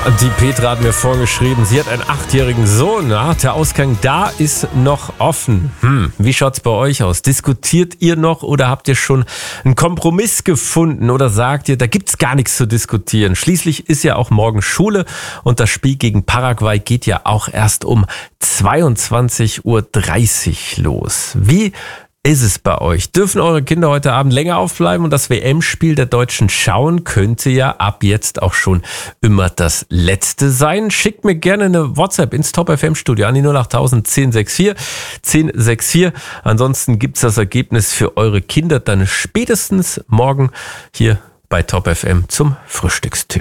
Die Petra hat mir vorgeschrieben, sie hat einen 8-jährigen Sohn. Ja, der Ausgang da ist noch offen. Wie schaut's bei euch aus? Diskutiert ihr noch oder habt ihr schon einen Kompromiss gefunden? Oder sagt ihr, da gibt's gar nichts zu diskutieren? Schließlich ist ja auch morgen Schule und das Spiel gegen Paraguay geht ja auch erst um 22:30 Uhr los. Wie ist es bei euch? Dürfen eure Kinder heute Abend länger aufbleiben und das WM-Spiel der Deutschen schauen? Könnte ja ab jetzt auch schon immer das letzte sein. Schickt mir gerne eine WhatsApp ins Top FM Studio an die 08000 1064 1064. Ansonsten gibt's das Ergebnis für eure Kinder dann spätestens morgen hier bei Top FM zum Frühstückstisch.